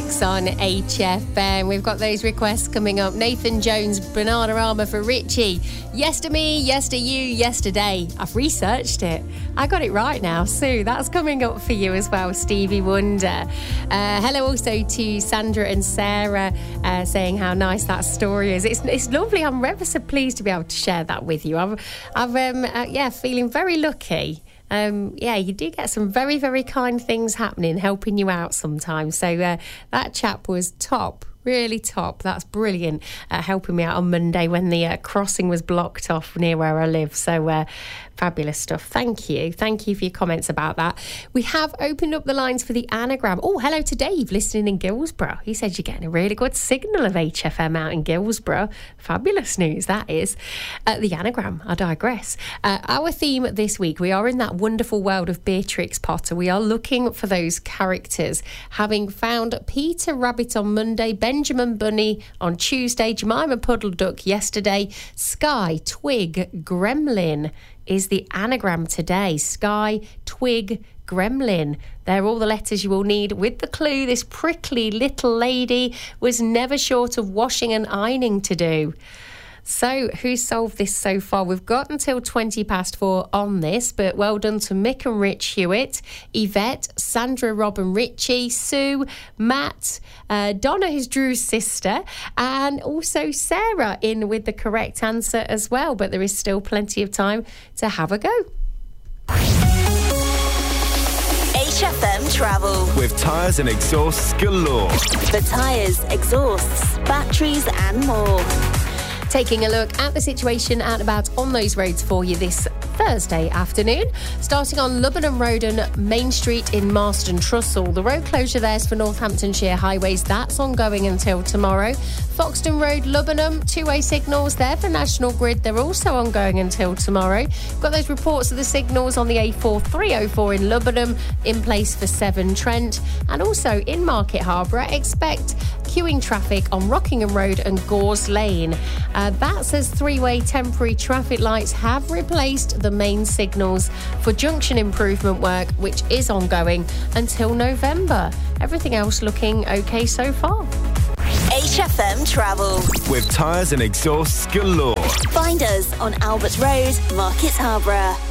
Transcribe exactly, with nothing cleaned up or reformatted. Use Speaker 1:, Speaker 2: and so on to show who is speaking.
Speaker 1: six on H F M. We've got those requests coming up. Nathan Jones, Bananarama for Richie. Yes to me, yes to you, yesterday. I've researched it. I got it right now. Sue, that's coming up for you as well, Stevie Wonder. Uh, hello also to Sandra and Sarah uh, saying how nice that story is. It's it's lovely. I'm ever so pleased to be able to share that with you. I'm, I'm um, uh, yeah, feeling very lucky. Um, yeah, you do get some very, very kind things happening, helping you out sometimes. So uh, that chap was top. Really top. That's brilliant. Uh, helping me out on Monday when the uh, crossing was blocked off near where I live. So uh, fabulous stuff. Thank you. Thank you for your comments about that. We have opened up the lines for the anagram. Oh, hello to Dave listening in Guilsborough. He said you're getting a really good signal of H F M out in Guilsborough. Fabulous news, that is. Uh, the anagram, I digress. Uh, our theme this week, we are in that wonderful world of Beatrix Potter. We are looking for those characters. Having found Peter Rabbit on Monday, Benjamin Bunny on Tuesday, Jemima Puddle Duck yesterday, Sky, Twig, Gremlin is the anagram today. Sky, Twig, Gremlin. They're all the letters you will need with the clue. This prickly little lady was never short of washing and ironing to do. So, who's solved this so far? We've got until twenty past four on this, but well done to Mick and Rich Hewitt, Yvette, Sandra, Rob and Richie, Sue, Matt, uh, Donna, who's Drew's sister, and also Sarah in with the correct answer as well. But there is still plenty of time to have a go.
Speaker 2: H F M Travel.
Speaker 3: With tyres and exhausts galore.
Speaker 2: The tyres, exhausts, batteries and more.
Speaker 1: Taking a look at the situation out and about on those roads for you this Thursday afternoon. Starting on Lubbock Road and Main Street in Marston Trussell. The road closure there's for Northamptonshire Highways. That's ongoing until tomorrow. Foxton Road, Lubbock, two-way signals there for National Grid. They're also ongoing until tomorrow. Got those reports of the signals on the A four three oh four in Lubbock in place for Severn Trent. And also in Market Harborough, expect queuing traffic on Rockingham Road and Gores Lane. Uh, that says three-way temporary traffic lights have replaced the main signals for junction improvement work, which is ongoing until November. Everything else looking okay so far.
Speaker 2: H F M Travel.
Speaker 3: With tyres and exhausts galore.
Speaker 2: Find us on Albert Road, Market Harborough.